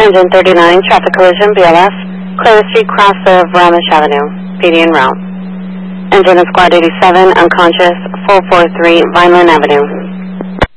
Engine 39, traffic collision, BLS, Clear Street, cross of Ramesh Avenue, PD en route. Engine of Squad 87, unconscious, 443 Vineland Avenue.